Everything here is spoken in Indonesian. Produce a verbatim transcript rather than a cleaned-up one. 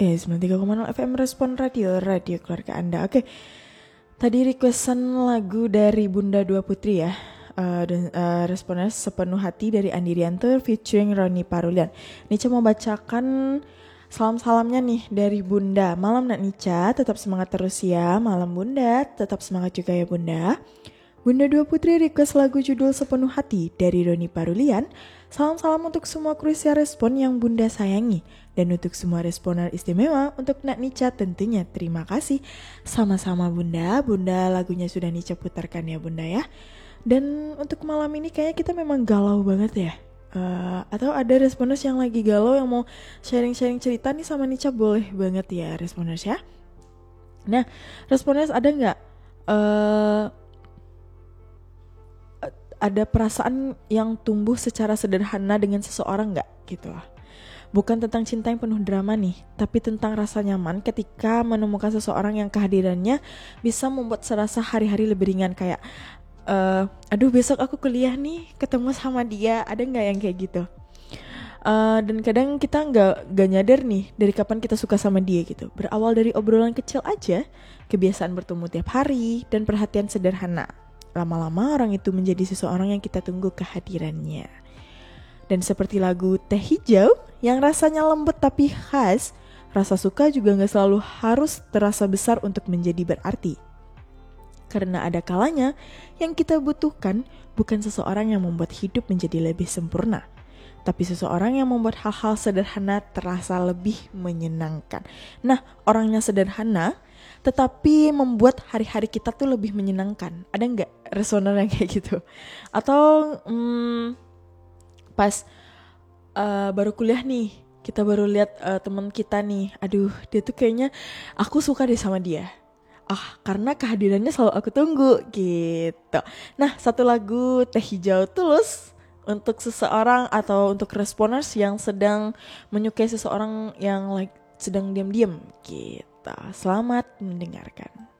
Eh, sembilan puluh tiga koma nol F M Respon Radio, radio keluarga Anda. Oke, tadi requestan lagu dari Bunda Dua Putri ya. Uh, dan uh, responnya Sepenuh Hati dari Andi Rianto featuring Roni Parulian. Nica mau bacakan salam-salamnya nih dari Bunda. Malam Nak Nica, tetap semangat terus ya. Malam Bunda, tetap semangat juga ya Bunda. Bunda Dua Putri request lagu judul Sepenuh Hati dari Roni Parulian. Salam-salam untuk semua krusia respon yang Bunda sayangi. Dan untuk semua responer istimewa, untuk Nak Nica tentunya terima kasih. Sama-sama Bunda, Bunda lagunya sudah Nica putarkan ya Bunda ya. Dan untuk malam ini kayaknya kita memang galau banget ya. Uh, atau ada responers yang lagi galau yang mau sharing-sharing cerita nih sama Nica, boleh banget ya responers ya. Nah, responers ada gak uh, ada perasaan yang tumbuh secara sederhana dengan seseorang gak gitu lah. Bukan tentang cinta yang penuh drama nih, tapi tentang rasa nyaman ketika menemukan seseorang yang kehadirannya bisa membuat serasa hari-hari lebih ringan. Kayak, uh, aduh besok aku kuliah nih, ketemu sama dia, ada gak yang kayak gitu? Uh, dan kadang kita gak, gak nyadar nih dari kapan kita suka sama dia gitu. Berawal dari obrolan kecil aja, kebiasaan bertemu tiap hari, dan perhatian sederhana. Lama-lama orang itu menjadi seseorang yang kita tunggu kehadirannya. Dan seperti lagu Teh Hijau yang rasanya lembut tapi khas, rasa suka juga gak selalu harus terasa besar untuk menjadi berarti. Karena ada kalanya yang kita butuhkan bukan seseorang yang membuat hidup menjadi lebih sempurna, tapi seseorang yang membuat hal-hal sederhana terasa lebih menyenangkan. Nah, orangnya sederhana tetapi membuat hari-hari kita tuh lebih menyenangkan. Ada gak resoner yang kayak gitu? Atau hmm, pas uh, baru kuliah nih, kita baru lihat uh, teman kita nih, aduh dia tuh kayaknya aku suka deh sama dia. Ah, karena kehadirannya selalu aku tunggu gitu. Nah, satu lagu Teh Hijau Tulus untuk seseorang atau untuk responers yang sedang menyukai seseorang yang like sedang diam-diam gitu. Selamat mendengarkan.